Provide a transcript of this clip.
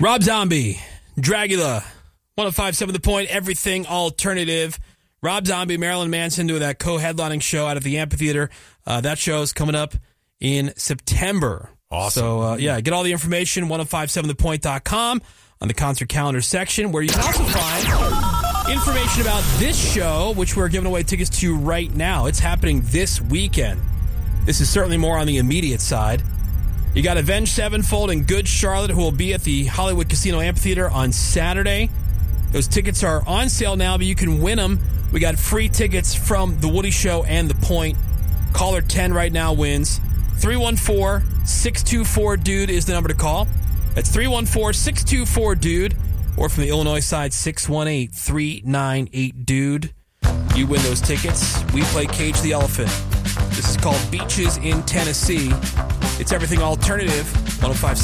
Rob Zombie, Dragula, 105.7 The Point, everything alternative. Rob Zombie, Marilyn Manson doing that co-headlining show out at the amphitheater. That show is coming up in September. Awesome. So, get all the information, 1057thepoint.com on the concert calendar section, where you can also find information about this show, which we're giving away tickets to right now. It's happening this weekend. This is certainly more on the immediate side. You got Avenged Sevenfold and Good Charlotte, who will be at the Hollywood Casino Amphitheater on Saturday. Those tickets are on sale now, but you can win them. We got free tickets from The Woody Show and The Point. Caller 10 right now wins. 314-624-DUDE is the number to call. That's 314-624-DUDE. Or from the Illinois side, 618-398-DUDE. You win those tickets. We play Cage the Elephant. This is called Beaches in Tennessee. It's everything alternative. 105.